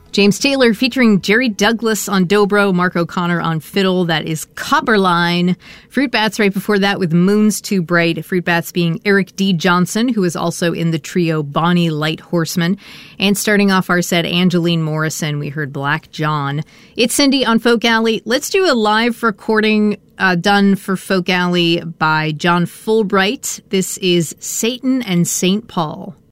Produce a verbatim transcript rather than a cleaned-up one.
James Taylor featuring Jerry Douglas on dobro, Mark O'Connor on fiddle. That is Copperline. Fruit Bats right before that with Moon's Too Bright. Fruit Bats being Eric D. Johnson, who is also in the trio Bonnie Light Horseman. And starting off our set, Angeline Morrison, we heard Black John. It's Cindy on Folk Alley. Let's do a live recording uh, done for Folk Alley by John Fulbright. This is Satan and Saint Paul.